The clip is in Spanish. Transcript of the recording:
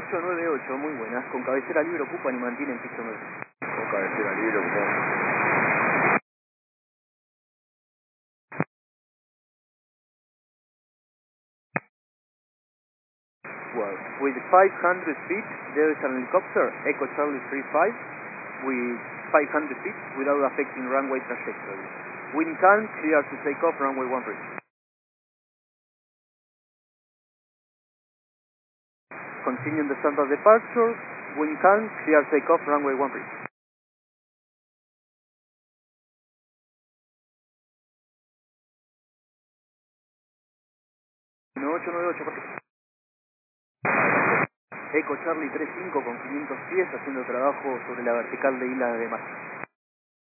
1898, muy buenas. Con cabecera libre ocupan y mantienen piso 9. Con cabecera libre ocupan. Well, with 500 feet, there is an helicopter, Echo Charlie 35, with 500 feet without affecting runway trajectory. Wind calm, clear to take off, runway 13. Continuing the standard departure, wind calm, clear takeoff, runway 13. 1898, por favor. Echo Charlie 35 con 500 pies haciendo trabajo sobre la vertical de isla de Mar.